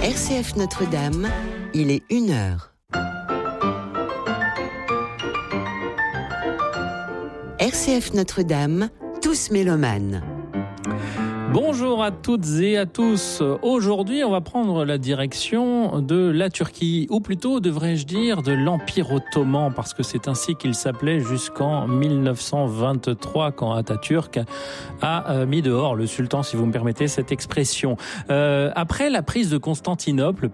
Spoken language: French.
RCF Notre-Dame, il est 1h. RCF Notre-Dame, tous mélomanes. Bonjour à toutes et à tous. Aujourd'hui, on va prendre la direction de la Turquie, ou plutôt, devrais-je dire, de l'Empire ottoman, parce que c'est ainsi qu'il s'appelait jusqu'en 1923, quand Atatürk a mis dehors le sultan, si vous me permettez cette expression. Après la prise de Constantinople